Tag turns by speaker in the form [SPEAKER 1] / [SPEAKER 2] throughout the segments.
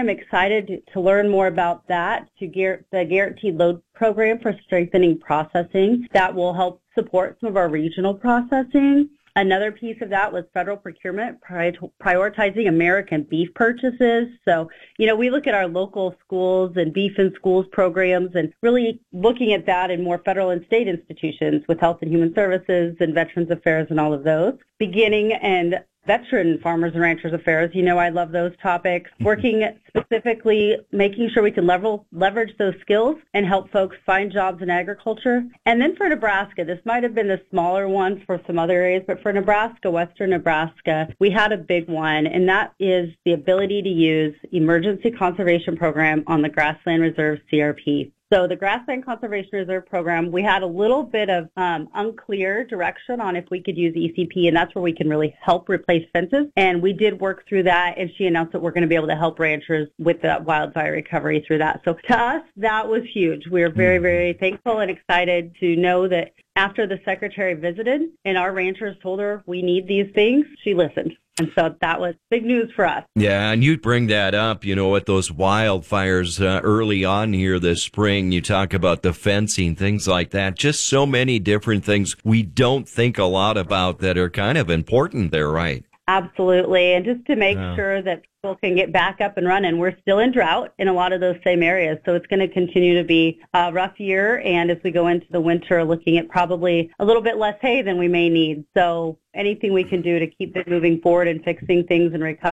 [SPEAKER 1] am excited to learn more about that, the Guaranteed Load Program for strengthening processing. That will help support some of our regional processing. Another piece of that was federal procurement, prioritizing American beef purchases. So, we look at our local schools and beef in schools programs and really looking at that in more federal and state institutions with Health and Human Services and Veterans Affairs and all of those. Beginning and Veteran Farmers and Ranchers Affairs, I love those topics. Working specifically, making sure we can leverage those skills and help folks find jobs in agriculture. And then for Nebraska, this might have been the smaller one for some other areas, but for Nebraska, Western Nebraska, we had a big one, and that is the ability to use Emergency Conservation Program on the Grassland Reserve CRP. So the Grassland Conservation Reserve Program, we had a little bit of unclear direction on if we could use ECP, and that's where we can really help replace fences. And we did work through that, and she announced that we're going to be able to help ranchers with the wildfire recovery through that. So to us, that was huge. We are very, very thankful and excited to know that after the secretary visited and our ranchers told her we need these things, she listened. And so that was big news for us.
[SPEAKER 2] Yeah, and you bring that up, at those wildfires early on here this spring. You talk about the fencing, things like that. Just so many different things we don't think a lot about that are kind of important there, right?
[SPEAKER 1] Absolutely. And just to make sure that people can get back up and running, we're still in drought in a lot of those same areas. So it's going to continue to be a rough year. And as we go into the winter, looking at probably a little bit less hay than we may need. So anything we can do to keep it moving forward and fixing things and recover.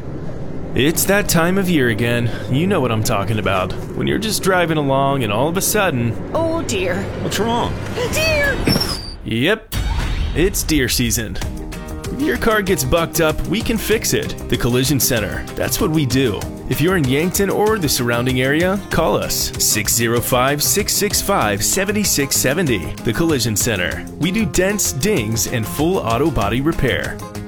[SPEAKER 3] It's that time of year again. You know what I'm talking about. When you're just driving along and all of a sudden...
[SPEAKER 4] Oh dear.
[SPEAKER 5] What's wrong?
[SPEAKER 4] Deer!
[SPEAKER 3] Yep, it's deer season. If your car gets bucked up, we can fix it. The Collision Center. That's what we do. If you're in Yankton or the surrounding area, call us 605-665-7670. The Collision Center. We do dents, dings, and full auto body repair.